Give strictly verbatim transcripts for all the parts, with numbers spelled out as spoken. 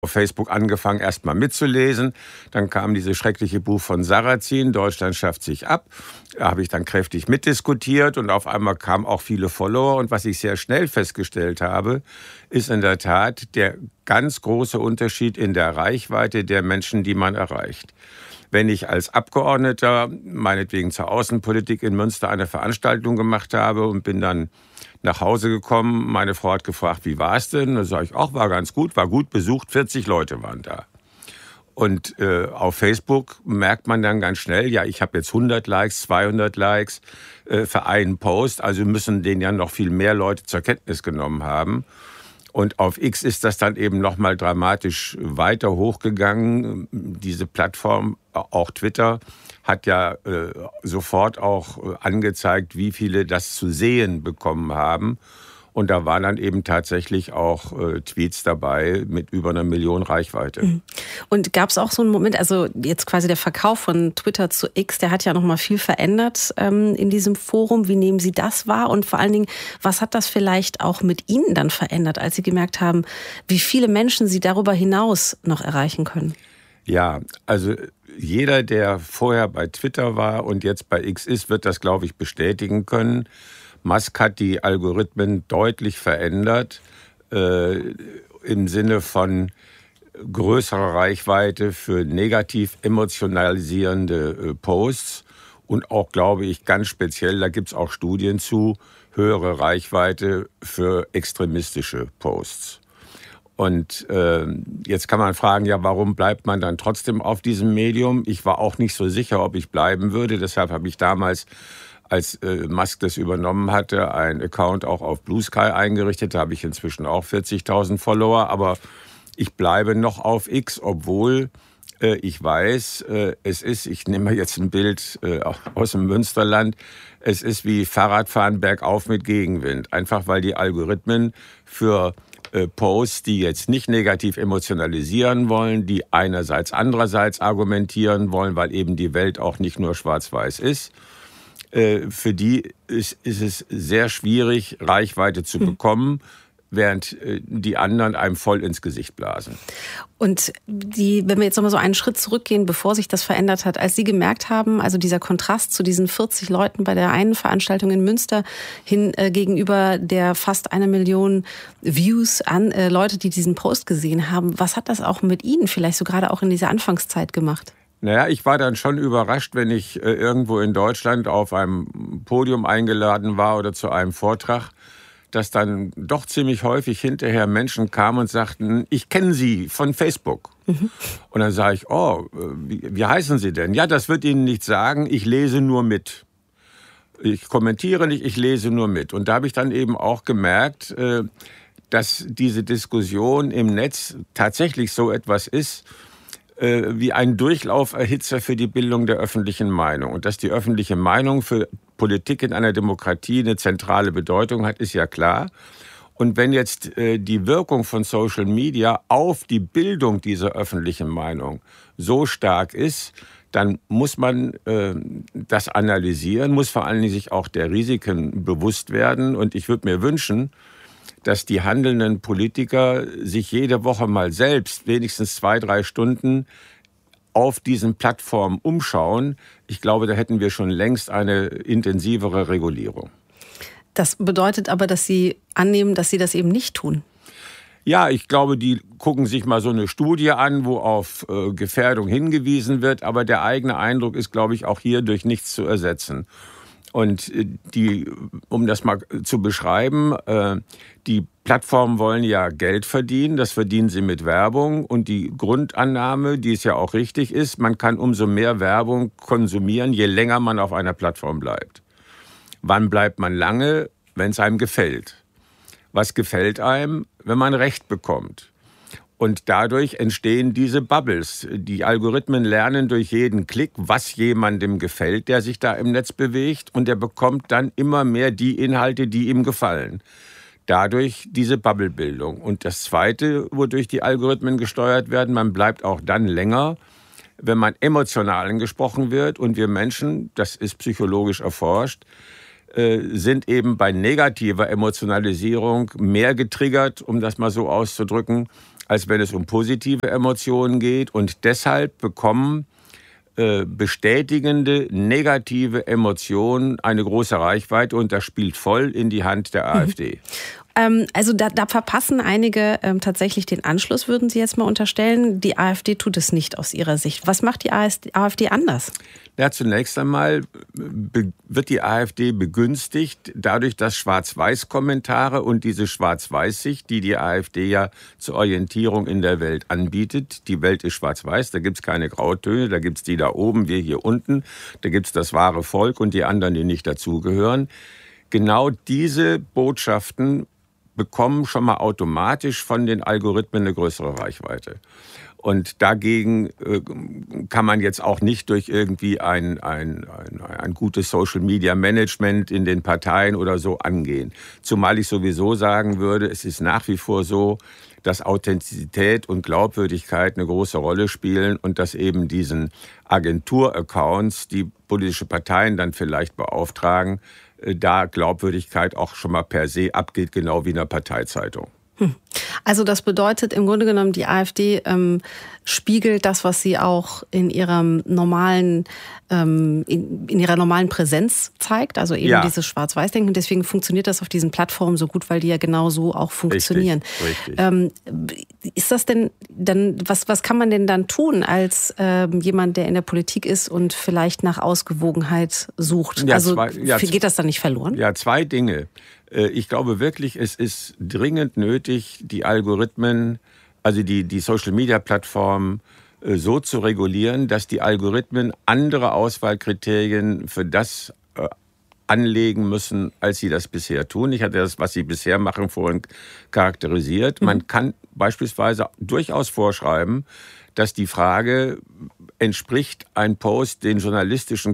auf Facebook angefangen, erst mal mitzulesen. Dann kam dieses schreckliche Buch von Sarrazin, Deutschland schafft sich ab. Da habe ich dann kräftig mitdiskutiert und auf einmal kamen auch viele Follower. Und was ich sehr schnell festgestellt habe, ist in der Tat der ganz große Unterschied in der Reichweite der Menschen, die man erreicht. Wenn ich als Abgeordneter, meinetwegen zur Außenpolitik in Münster, eine Veranstaltung gemacht habe und bin dann nach Hause gekommen, meine Frau hat gefragt, wie war es denn? Da sage ich, ach, war ganz gut, war gut besucht, vierzig Leute waren da. Und äh, auf Facebook merkt man dann ganz schnell, ja, ich habe jetzt hundert Likes, zweihundert Likes äh, für einen Post, also müssen den ja noch viel mehr Leute zur Kenntnis genommen haben. Und auf X ist das dann eben noch mal dramatisch weiter hochgegangen. Diese Plattform, auch Twitter, hat ja äh, sofort auch äh, angezeigt, wie viele das zu sehen bekommen haben. Und da waren dann eben tatsächlich auch äh, Tweets dabei mit über einer Million Reichweite. Und gab es auch so einen Moment, also jetzt quasi der Verkauf von Twitter zu X, der hat ja noch mal viel verändert ähm, in diesem Forum. Wie nehmen Sie das wahr? Und vor allen Dingen, was hat das vielleicht auch mit Ihnen dann verändert, als Sie gemerkt haben, wie viele Menschen Sie darüber hinaus noch erreichen können? Ja, also jeder, der vorher bei Twitter war und jetzt bei X ist, wird das, glaube ich, bestätigen können. Musk hat die Algorithmen deutlich verändert, äh, im Sinne von größerer Reichweite für negativ emotionalisierende äh, Posts und auch, glaube ich, ganz speziell, da gibt es auch Studien zu, höhere Reichweite für extremistische Posts. Und äh, jetzt kann man fragen, ja, warum bleibt man dann trotzdem auf diesem Medium? Ich war auch nicht so sicher, ob ich bleiben würde. Deshalb habe ich damals, als äh, Musk das übernommen hatte, einen Account auch auf Blue Sky eingerichtet. Da habe ich inzwischen auch vierzigtausend Follower. Aber ich bleibe noch auf X, obwohl äh, ich weiß, äh, es ist, ich nehme jetzt ein Bild äh, aus dem Münsterland, es ist wie Fahrradfahren bergauf mit Gegenwind. Einfach weil die Algorithmen für Posts, die jetzt nicht negativ emotionalisieren wollen, die einerseits andererseits argumentieren wollen, weil eben die Welt auch nicht nur schwarz-weiß ist. Für die ist, ist es sehr schwierig, Reichweite zu bekommen, während die anderen einem voll ins Gesicht blasen. Und die, wenn wir jetzt noch mal so einen Schritt zurückgehen, bevor sich das verändert hat, als Sie gemerkt haben, also dieser Kontrast zu diesen vierzig Leuten bei der einen Veranstaltung in Münster hin äh, gegenüber der fast eine Million Views an äh, Leute, die diesen Post gesehen haben, was hat das auch mit Ihnen vielleicht so gerade auch in dieser Anfangszeit gemacht? Naja, ich war dann schon überrascht, wenn ich äh, irgendwo in Deutschland auf einem Podium eingeladen war oder zu einem Vortrag, dass dann doch ziemlich häufig hinterher Menschen kamen und sagten, ich kenne Sie von Facebook. Mhm. Und dann sage ich, oh, wie, wie heißen Sie denn? Ja, das wird Ihnen nichts sagen, ich lese nur mit. Ich kommentiere nicht, ich lese nur mit. Und da habe ich dann eben auch gemerkt, dass diese Diskussion im Netz tatsächlich so etwas ist, wie ein Durchlauferhitzer für die Bildung der öffentlichen Meinung. Und dass die öffentliche Meinung für Politik in einer Demokratie eine zentrale Bedeutung hat, ist ja klar. Und wenn jetzt äh, die Wirkung von Social Media auf die Bildung dieser öffentlichen Meinung so stark ist, dann muss man äh, das analysieren, muss vor allen Dingen sich auch der Risiken bewusst werden. Und ich würde mir wünschen, dass die handelnden Politiker sich jede Woche mal selbst wenigstens zwei, drei Stunden auf diesen Plattformen umschauen. Ich glaube, da hätten wir schon längst eine intensivere Regulierung. Das bedeutet aber, dass Sie annehmen, dass Sie das eben nicht tun. Ja, ich glaube, die gucken sich mal so eine Studie an, wo auf äh, Gefährdung hingewiesen wird. Aber der eigene Eindruck ist, glaube ich, auch hier durch nichts zu ersetzen. Und die, um das mal zu beschreiben, äh, die Plattformen wollen ja Geld verdienen, das verdienen sie mit Werbung. Und die Grundannahme, die es ja auch richtig ist, man kann umso mehr Werbung konsumieren, je länger man auf einer Plattform bleibt. Wann bleibt man lange? Wenn es einem gefällt. Was gefällt einem? Wenn man Recht bekommt. Und dadurch entstehen diese Bubbles. Die Algorithmen lernen durch jeden Klick, was jemandem gefällt, der sich da im Netz bewegt. Und er bekommt dann immer mehr die Inhalte, die ihm gefallen. Dadurch diese Bubblebildung. Und das Zweite, wodurch die Algorithmen gesteuert werden, man bleibt auch dann länger, wenn man emotional angesprochen wird. Und wir Menschen, das ist psychologisch erforscht, sind eben bei negativer Emotionalisierung mehr getriggert, um das mal so auszudrücken, als wenn es um positive Emotionen geht. Und deshalb bekommen äh, bestätigende negative Emotionen eine große Reichweite. Und das spielt voll in die Hand der AfD. Mhm. Also da, da verpassen einige ähm, tatsächlich den Anschluss, würden Sie jetzt mal unterstellen. Die AfD tut es nicht aus Ihrer Sicht. Was macht die AfD anders? Ja, zunächst einmal wird die AfD begünstigt dadurch, dass Schwarz-Weiß-Kommentare und diese Schwarz-Weiß-Sicht, die die AfD ja zur Orientierung in der Welt anbietet. Die Welt ist schwarz-weiß, da gibt es keine Grautöne, da gibt es die da oben, wir hier unten, da gibt es das wahre Volk und die anderen, die nicht dazugehören. Genau diese Botschaften bekommen schon mal automatisch von den Algorithmen eine größere Reichweite. Und dagegen äh, kann man jetzt auch nicht durch irgendwie ein, ein, ein, ein gutes Social-Media-Management in den Parteien oder so angehen. Zumal ich sowieso sagen würde, es ist nach wie vor so, dass Authentizität und Glaubwürdigkeit eine große Rolle spielen und dass eben diesen Agentur-Accounts, die politische Parteien dann vielleicht beauftragen, da Glaubwürdigkeit auch schon mal per se abgeht, genau wie in einer Parteizeitung. Also das bedeutet im Grunde genommen, die AfD ähm, spiegelt das, was sie auch in ihrem normalen, ähm, in, in ihrer normalen Präsenz zeigt, also eben ja. dieses Schwarz-Weiß-Denken. Und deswegen funktioniert das auf diesen Plattformen so gut, weil die ja genau so auch funktionieren. Richtig, richtig. Ähm, ist das denn dann, was, was kann man denn dann tun als ähm, jemand, der in der Politik ist und vielleicht nach Ausgewogenheit sucht? Ja, also zwei, ja, geht das dann nicht verloren? Ja, zwei Dinge. Ich glaube wirklich, es ist dringend nötig, die Algorithmen, also die, die Social-Media-Plattformen so zu regulieren, dass die Algorithmen andere Auswahlkriterien für das äh, anlegen müssen, als sie das bisher tun. Ich hatte das, was sie bisher machen, vorhin charakterisiert. Mhm. Man kann beispielsweise durchaus vorschreiben, dass die Frage, entspricht ein Post den journalistischen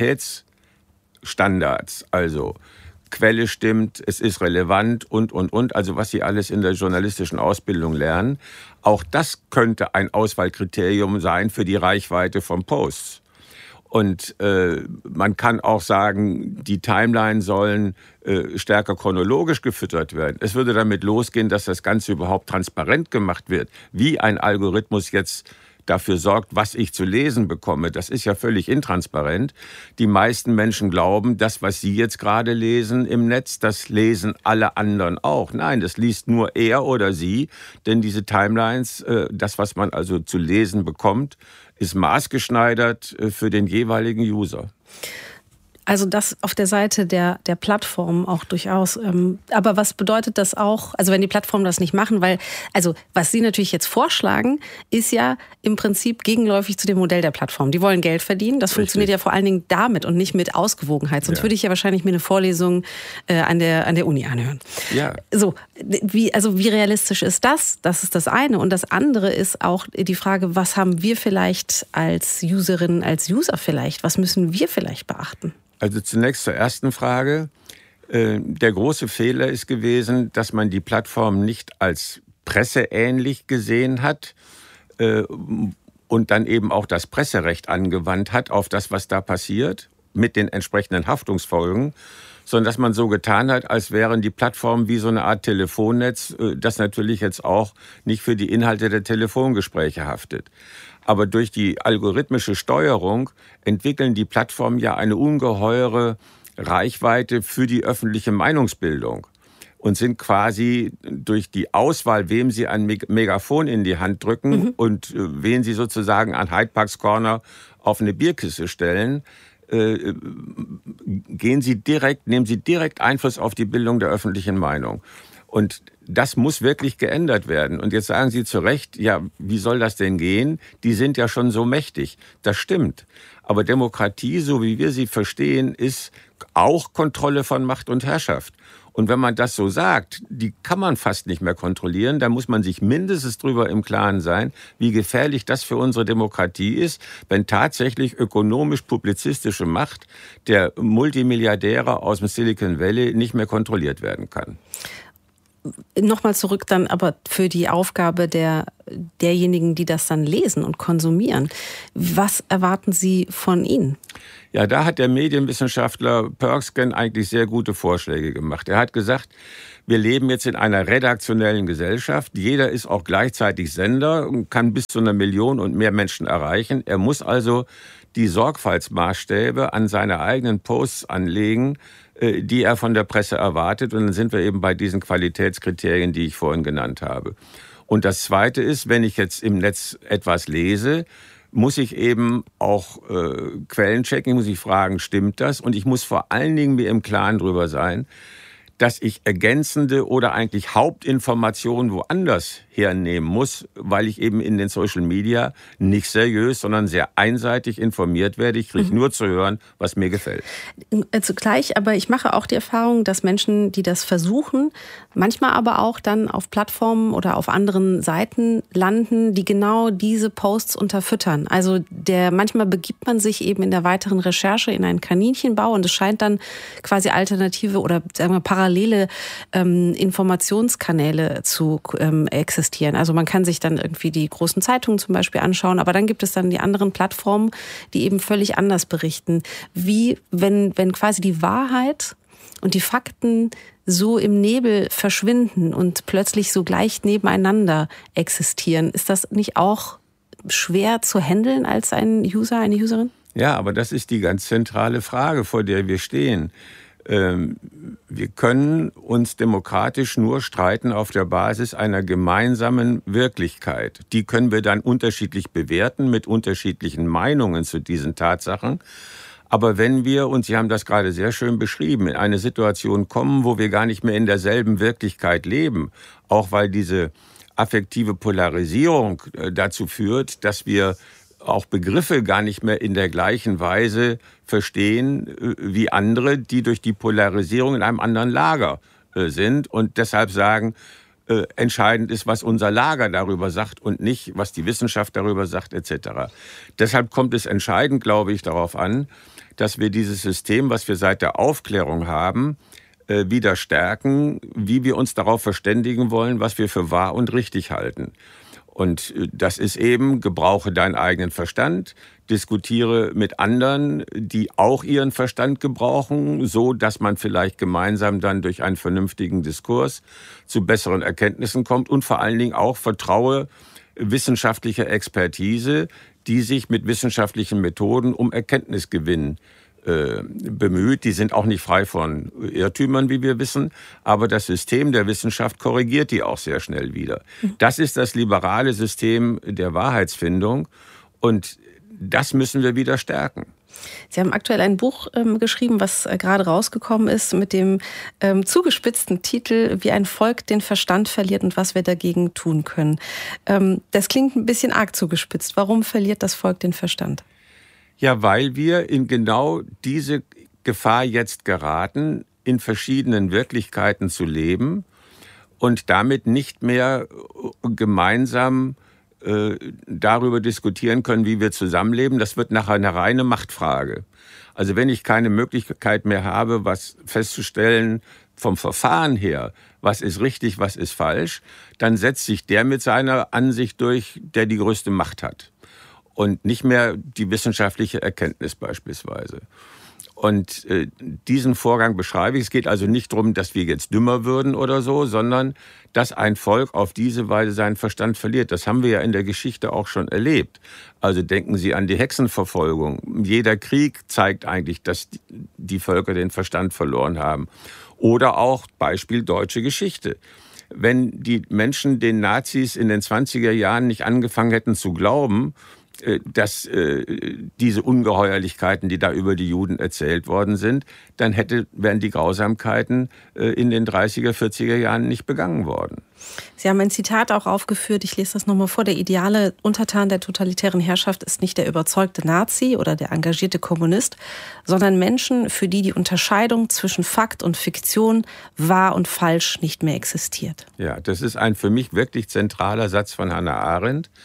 Qualitätsstandards, also Quelle stimmt, es ist relevant und, und, und, also was Sie alles in der journalistischen Ausbildung lernen. Auch das könnte ein Auswahlkriterium sein für die Reichweite von Posts. Und äh, man kann auch sagen, die Timeline sollen äh, stärker chronologisch gefüttert werden. Es würde damit losgehen, dass das Ganze überhaupt transparent gemacht wird, wie ein Algorithmus jetzt dafür sorgt, was ich zu lesen bekomme. Das ist ja völlig intransparent. Die meisten Menschen glauben, das, was sie jetzt gerade lesen im Netz, das lesen alle anderen auch. Nein, das liest nur er oder sie, denn diese Timelines, das, was man also zu lesen bekommt, ist maßgeschneidert für den jeweiligen User. Also das auf der Seite der, der Plattform auch durchaus. Ähm, aber was bedeutet das auch, also wenn die Plattformen das nicht machen, weil, also was Sie natürlich jetzt vorschlagen, ist ja im Prinzip gegenläufig zu dem Modell der Plattform. Die wollen Geld verdienen, das Richtig. Funktioniert ja vor allen Dingen damit und nicht mit Ausgewogenheit. Sonst ja. würde ich ja wahrscheinlich mir eine Vorlesung äh, an der, an der Uni anhören. Ja. So, wie, also wie realistisch ist das? Das ist das eine. Und das andere ist auch die Frage, was haben wir vielleicht als Userinnen, als User vielleicht, was müssen wir vielleicht beachten? Also zunächst zur ersten Frage. Der große Fehler ist gewesen, dass man die Plattform nicht als presseähnlich gesehen hat und dann eben auch das Presserecht angewandt hat auf das, was da passiert, mit den entsprechenden Haftungsfolgen, sondern dass man so getan hat, als wären die Plattformen wie so eine Art Telefonnetz, das natürlich jetzt auch nicht für die Inhalte der Telefongespräche haftet. Aber durch die algorithmische Steuerung entwickeln die Plattformen ja eine ungeheure Reichweite für die öffentliche Meinungsbildung und sind quasi durch die Auswahl, wem sie ein Megafon in die Hand drücken mhm. und wen sie sozusagen an Hyde Parks Corner auf eine Bierkiste stellen, äh, gehen sie direkt, nehmen sie direkt Einfluss auf die Bildung der öffentlichen Meinung. Und das muss wirklich geändert werden. Und jetzt sagen Sie zu Recht, ja, wie soll das denn gehen? Die sind ja schon so mächtig. Das stimmt. Aber Demokratie, so wie wir sie verstehen, ist auch Kontrolle von Macht und Herrschaft. Und wenn man das so sagt, die kann man fast nicht mehr kontrollieren, dann muss man sich mindestens drüber im Klaren sein, wie gefährlich das für unsere Demokratie ist, wenn tatsächlich ökonomisch-publizistische Macht der Multimilliardäre aus dem Silicon Valley nicht mehr kontrolliert werden kann. nochmal zurück dann aber für die Aufgabe der, derjenigen, die das dann lesen und konsumieren. Was erwarten Sie von ihnen? Ja, da hat der Medienwissenschaftler Perksken eigentlich sehr gute Vorschläge gemacht. Er hat gesagt, wir leben jetzt in einer redaktionellen Gesellschaft. Jeder ist auch gleichzeitig Sender und kann bis zu einer Million und mehr Menschen erreichen. Er muss also die Sorgfaltsmaßstäbe an seine eigenen Posts anlegen, die er von der Presse erwartet. Und dann sind wir eben bei diesen Qualitätskriterien, die ich vorhin genannt habe. Und das Zweite ist, wenn ich jetzt im Netz etwas lese, muss ich eben auch äh, Quellen checken, muss ich fragen, stimmt das? Und ich muss vor allen Dingen mir im Klaren darüber sein, dass ich ergänzende oder eigentlich Hauptinformationen woanders hernehmen muss, weil ich eben in den Social Media nicht seriös, sondern sehr einseitig informiert werde. Ich kriege mhm. nur zu hören, was mir gefällt. Zugleich, aber ich mache auch die Erfahrung, dass Menschen, die das versuchen, manchmal aber auch dann auf Plattformen oder auf anderen Seiten landen, die genau diese Posts unterfüttern. Also der manchmal begibt man sich eben in der weiteren Recherche in einen Kaninchenbau und es scheint dann quasi alternative oder sagen wir parallele ähm, Informationskanäle zu ähm, existieren. Also man kann sich dann irgendwie die großen Zeitungen zum Beispiel anschauen, aber dann gibt es dann die anderen Plattformen, die eben völlig anders berichten. Wie, wenn, wenn quasi die Wahrheit und die Fakten so im Nebel verschwinden und plötzlich so gleich nebeneinander existieren, ist das nicht auch schwer zu handeln als ein User, eine Userin? Ja, aber das ist die ganz zentrale Frage, vor der wir stehen. Wir können uns demokratisch nur streiten auf der Basis einer gemeinsamen Wirklichkeit. Die können wir dann unterschiedlich bewerten mit unterschiedlichen Meinungen zu diesen Tatsachen. Aber wenn wir, und Sie haben das gerade sehr schön beschrieben, in eine Situation kommen, wo wir gar nicht mehr in derselben Wirklichkeit leben, auch weil diese affektive Polarisierung dazu führt, dass wir auch Begriffe gar nicht mehr in der gleichen Weise verstehen wie andere, die durch die Polarisierung in einem anderen Lager sind und deshalb sagen, äh, entscheidend ist, was unser Lager darüber sagt und nicht, was die Wissenschaft darüber sagt, et cetera. Deshalb kommt es entscheidend, glaube ich, darauf an, dass wir dieses System, was wir seit der Aufklärung haben, äh, wieder stärken, wie wir uns darauf verständigen wollen, was wir für wahr und richtig halten. Und das ist eben, gebrauche deinen eigenen Verstand, diskutiere mit anderen, die auch ihren Verstand gebrauchen, so dass man vielleicht gemeinsam dann durch einen vernünftigen Diskurs zu besseren Erkenntnissen kommt und vor allen Dingen auch vertraue wissenschaftliche Expertise, die sich mit wissenschaftlichen Methoden um Erkenntnisgewinn bemüht. Die sind auch nicht frei von Irrtümern, wie wir wissen, aber das System der Wissenschaft korrigiert die auch sehr schnell wieder. Das ist das liberale System der Wahrheitsfindung und das müssen wir wieder stärken. Sie haben aktuell ein Buch ähm, geschrieben, was äh, gerade rausgekommen ist, mit dem ähm, zugespitzten Titel »Wie ein Volk den Verstand verliert und was wir dagegen tun können«. Ähm, das klingt ein bisschen arg zugespitzt. Warum verliert das Volk den Verstand? Ja, weil wir in genau diese Gefahr jetzt geraten, in verschiedenen Wirklichkeiten zu leben und damit nicht mehr gemeinsam äh, darüber diskutieren können, wie wir zusammenleben. Das wird nachher eine reine Machtfrage. Also wenn ich keine Möglichkeit mehr habe, was festzustellen vom Verfahren her, was ist richtig, was ist falsch, dann setzt sich der mit seiner Ansicht durch, der die größte Macht hat. Und nicht mehr die wissenschaftliche Erkenntnis beispielsweise. Und äh, diesen Vorgang beschreibe ich. Es geht also nicht darum, dass wir jetzt dümmer würden oder so, sondern dass ein Volk auf diese Weise seinen Verstand verliert. Das haben wir ja in der Geschichte auch schon erlebt. Also denken Sie an die Hexenverfolgung. Jeder Krieg zeigt eigentlich, dass die Völker den Verstand verloren haben. Oder auch Beispiel deutsche Geschichte. Wenn die Menschen den Nazis in den zwanziger Jahren nicht angefangen hätten zu glauben, dass äh, diese Ungeheuerlichkeiten, die da über die Juden erzählt worden sind, dann hätte, wären die Grausamkeiten äh, in den dreißiger, vierziger Jahren nicht begangen worden. Sie haben ein Zitat auch aufgeführt, ich lese das nochmal vor. Der ideale Untertan der totalitären Herrschaft ist nicht der überzeugte Nazi oder der engagierte Kommunist, sondern Menschen, für die die Unterscheidung zwischen Fakt und Fiktion, wahr und falsch nicht mehr existiert. Ja, das ist ein für mich wirklich zentraler Satz von Hannah Arendt.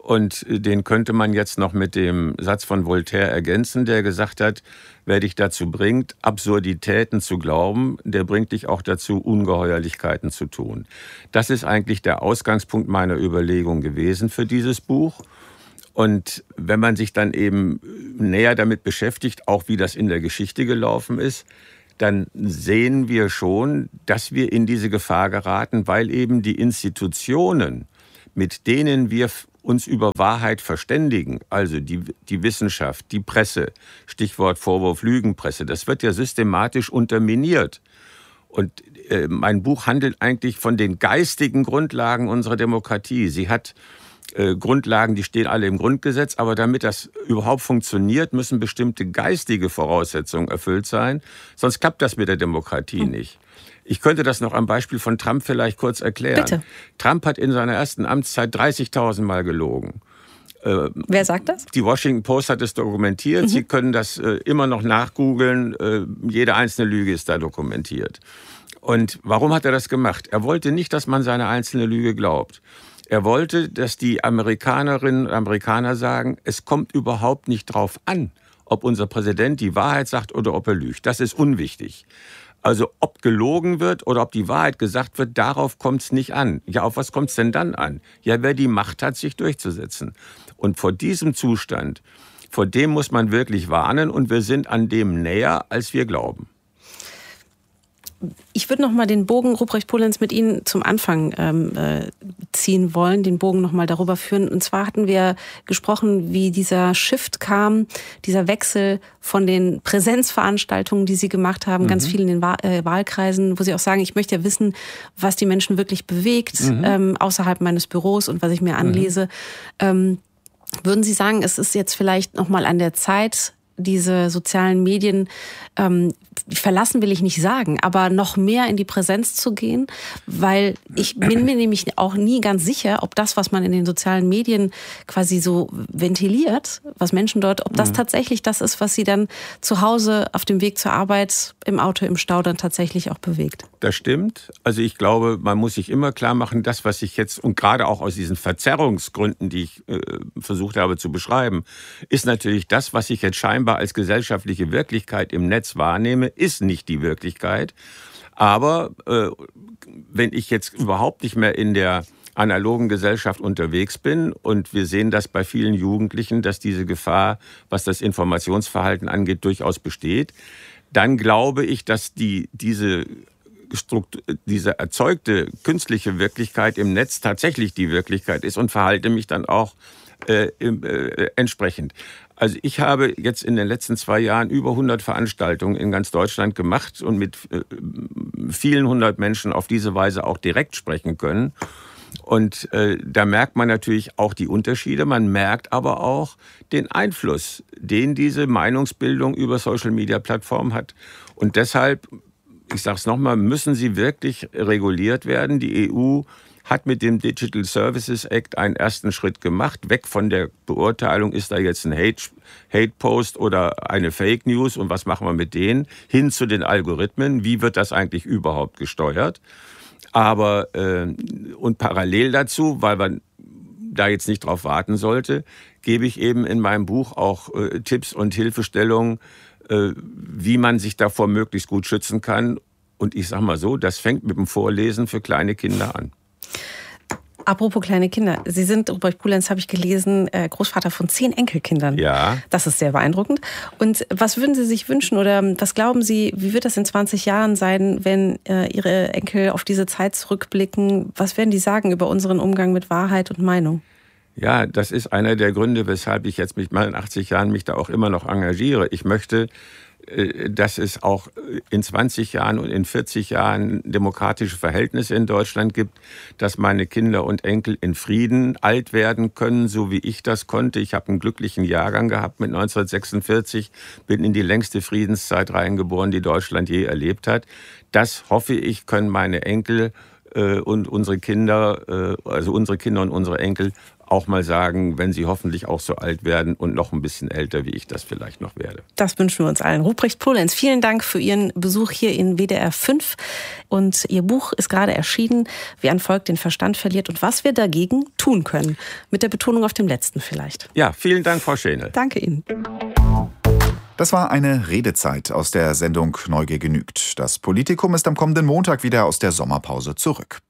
Und den könnte man jetzt noch mit dem Satz von Voltaire ergänzen, der gesagt hat, wer dich dazu bringt, Absurditäten zu glauben, der bringt dich auch dazu, Ungeheuerlichkeiten zu tun. Das ist eigentlich der Ausgangspunkt meiner Überlegung gewesen für dieses Buch. Und wenn man sich dann eben näher damit beschäftigt, auch wie das in der Geschichte gelaufen ist, dann sehen wir schon, dass wir in diese Gefahr geraten, weil eben die Institutionen, mit denen wir uns über Wahrheit verständigen, also die, die Wissenschaft, die Presse, Stichwort Vorwurf Lügenpresse, das wird ja systematisch unterminiert. Und äh, mein Buch handelt eigentlich von den geistigen Grundlagen unserer Demokratie. Sie hat äh, Grundlagen, die stehen alle im Grundgesetz, aber damit das überhaupt funktioniert, müssen bestimmte geistige Voraussetzungen erfüllt sein, sonst klappt das mit der Demokratie nicht. Ich könnte das noch am Beispiel von Trump vielleicht kurz erklären. Bitte. Trump hat in seiner ersten Amtszeit dreißigtausend Mal gelogen. Äh, Wer sagt das? Die Washington Post hat es dokumentiert. Mhm. Sie können das äh, immer noch nachgoogeln. Äh, jede einzelne Lüge ist da dokumentiert. Und warum hat er das gemacht? Er wollte nicht, dass man seine einzelne Lüge glaubt. Er wollte, dass die Amerikanerinnen und Amerikaner sagen, es kommt überhaupt nicht drauf an, ob unser Präsident die Wahrheit sagt oder ob er lügt. Das ist unwichtig. Also ob gelogen wird oder ob die Wahrheit gesagt wird, darauf kommt es nicht an. Ja, auf was kommt es denn dann an? Ja, wer die Macht hat, sich durchzusetzen. Und vor diesem Zustand, vor dem muss man wirklich warnen und wir sind an dem näher, als wir glauben. Ich würde noch mal den Bogen, Ruprecht Polenz, mit Ihnen zum Anfang ähm, äh, ziehen wollen, den Bogen noch mal darüber führen. Und zwar hatten wir gesprochen, wie dieser Shift kam, dieser Wechsel von den Präsenzveranstaltungen, die Sie gemacht haben, mhm. ganz viel in den Wahl- äh, Wahlkreisen, wo Sie auch sagen, ich möchte ja wissen, was die Menschen wirklich bewegt, mhm. ähm, außerhalb meines Büros und was ich mir anlese. Mhm. Ähm, würden Sie sagen, es ist jetzt vielleicht noch mal an der Zeit, diese sozialen Medien, ähm, verlassen will ich nicht sagen, aber noch mehr in die Präsenz zu gehen, weil ich bin mir nämlich auch nie ganz sicher, ob das, was man in den sozialen Medien quasi so ventiliert, was Menschen dort, ob das mhm. tatsächlich das ist, was sie dann zu Hause auf dem Weg zur Arbeit, im Auto, im Stau dann tatsächlich auch bewegt. Das stimmt. Also ich glaube, man muss sich immer klar machen, das, was ich jetzt, und gerade auch aus diesen Verzerrungsgründen, die ich äh, versucht habe zu beschreiben, ist natürlich das, was ich jetzt scheinbar als gesellschaftliche Wirklichkeit im Netz wahrnehme, ist nicht die Wirklichkeit. Aber äh, wenn ich jetzt überhaupt nicht mehr in der analogen Gesellschaft unterwegs bin und wir sehen das bei vielen Jugendlichen, dass diese Gefahr, was das Informationsverhalten angeht, durchaus besteht, dann glaube ich, dass die, diese, Struktur, diese erzeugte künstliche Wirklichkeit im Netz tatsächlich die Wirklichkeit ist und verhalte mich dann auch äh, äh, entsprechend. Also ich habe jetzt in den letzten zwei Jahren über hundert Veranstaltungen in ganz Deutschland gemacht und mit äh, vielen hundert Menschen auf diese Weise auch direkt sprechen können. Und äh, da merkt man natürlich auch die Unterschiede. Man merkt aber auch den Einfluss, den diese Meinungsbildung über Social-Media-Plattformen hat. Und deshalb, ich sage es nochmal, müssen sie wirklich reguliert werden. Die E U hat mit dem Digital Services Act einen ersten Schritt gemacht. Weg von der Beurteilung, ist da jetzt ein Hate, Hate-Post oder eine Fake News und was machen wir mit denen, hin zu den Algorithmen. Wie wird das eigentlich überhaupt gesteuert? Aber äh, und parallel dazu, weil man da jetzt nicht drauf warten sollte, gebe ich eben in meinem Buch auch äh, Tipps und Hilfestellungen, äh, wie man sich davor möglichst gut schützen kann. Und ich sage mal so, das fängt mit dem Vorlesen für kleine Kinder an. Apropos kleine Kinder. Sie sind, Ruprecht Polenz, habe ich gelesen, Großvater von zehn Enkelkindern. Ja. Das ist sehr beeindruckend. Und was würden Sie sich wünschen oder was glauben Sie, wie wird das in zwanzig Jahren sein, wenn Ihre Enkel auf diese Zeit zurückblicken? Was werden die sagen über unseren Umgang mit Wahrheit und Meinung? Ja, das ist einer der Gründe, weshalb ich jetzt mit meinen achtzig Jahren mich da auch immer noch engagiere. Ich möchte, dass es auch in zwanzig Jahren und in vierzig Jahren demokratische Verhältnisse in Deutschland gibt, dass meine Kinder und Enkel in Frieden alt werden können, so wie ich das konnte. Ich habe einen glücklichen Jahrgang gehabt mit neunzehnhundertsechsundvierzig, bin in die längste Friedenszeit reingeboren, die Deutschland je erlebt hat. Das hoffe ich, können meine Enkel äh, und unsere Kinder, äh, also unsere Kinder und unsere Enkel auch mal sagen, wenn sie hoffentlich auch so alt werden und noch ein bisschen älter, wie ich das vielleicht noch werde. Das wünschen wir uns allen. Ruprecht Polenz, vielen Dank für Ihren Besuch hier in W D R fünf. Und Ihr Buch ist gerade erschienen, wie ein Volk den Verstand verliert und was wir dagegen tun können. Mit der Betonung auf dem letzten vielleicht. Ja, vielen Dank, Frau Schänel. Danke Ihnen. Das war eine Redezeit aus der Sendung Neugier genügt. Das Politikum ist am kommenden Montag wieder aus der Sommerpause zurück.